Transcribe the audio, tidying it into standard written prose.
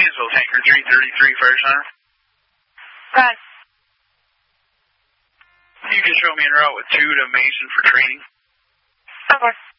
Waynesville, Tanker 333, fire center. Right. You can show me en route with 2 to Mason for training. Of course.